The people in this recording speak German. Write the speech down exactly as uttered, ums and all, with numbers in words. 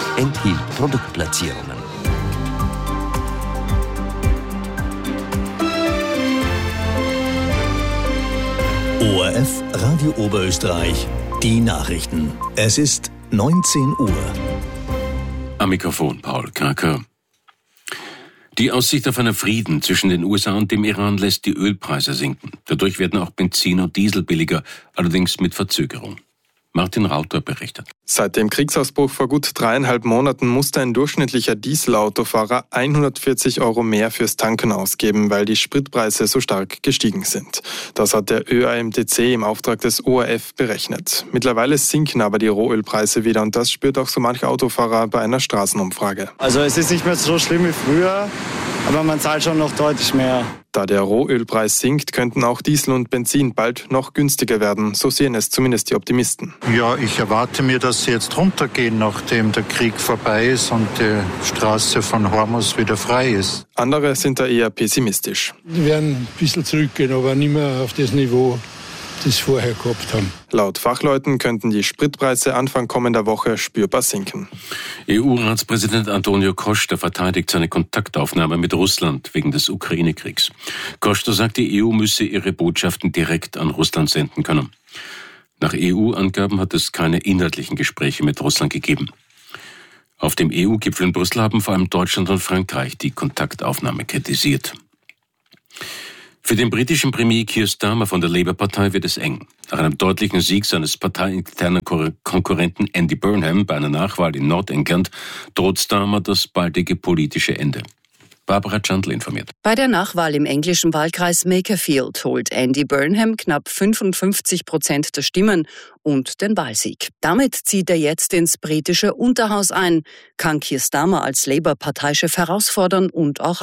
enthielt Produktplatzierungen. O R F Radio Oberösterreich, die Nachrichten. Es ist neunzehn Uhr. Am Mikrofon Paul Kraker. Die Aussicht auf einen Frieden zwischen den U S A und dem Iran lässt die Ölpreise sinken. Dadurch werden auch Benzin und Diesel billiger, allerdings mit Verzögerung. Martin Rauter berichtet. Seit dem Kriegsausbruch vor gut dreieinhalb Monaten musste ein durchschnittlicher Dieselautofahrer hundertvierzig Euro mehr fürs Tanken ausgeben, weil die Spritpreise so stark gestiegen sind. Das hat der Ö A M T C im Auftrag des O R F berechnet. Mittlerweile sinken aber die Rohölpreise wieder und das spürt auch so mancher Autofahrer bei einer Straßenumfrage. Also es ist nicht mehr so schlimm wie früher, aber man zahlt schon noch deutlich mehr. Da der Rohölpreis sinkt, könnten auch Diesel und Benzin bald noch günstiger werden. So sehen es zumindest die Optimisten. Ja, ich erwarte mir, dass sie jetzt runtergehen, nachdem der Krieg vorbei ist und die Straße von Hormuz wieder frei ist. Andere sind da eher pessimistisch. Die werden ein bisschen zurückgehen, aber nicht mehr auf das Niveau, das sie vorher gehabt haben. Laut Fachleuten könnten die Spritpreise Anfang kommender Woche spürbar sinken. E U-Ratspräsident Antonio Costa verteidigt seine Kontaktaufnahme mit Russland wegen des Ukraine-Kriegs. Costa sagt, die E U müsse ihre Botschaften direkt an Russland senden können. Nach E U-Angaben hat es keine inhaltlichen Gespräche mit Russland gegeben. Auf dem E U-Gipfel in Brüssel haben vor allem Deutschland und Frankreich die Kontaktaufnahme kritisiert. Für den britischen Premier Keir Starmer von der Labour-Partei wird es eng. Nach einem deutlichen Sieg seines parteiinternen Konkurrenten Andy Burnham bei einer Nachwahl in Nordengland droht Starmer das baldige politische Ende. Barbara Chandler informiert. Bei der Nachwahl im englischen Wahlkreis Makerfield holt Andy Burnham knapp fünfundfünfzig Prozent der Stimmen und den Wahlsieg. Damit zieht er jetzt ins britische Unterhaus ein, kann Keir Starmer als Labour-Parteichef herausfordern und auch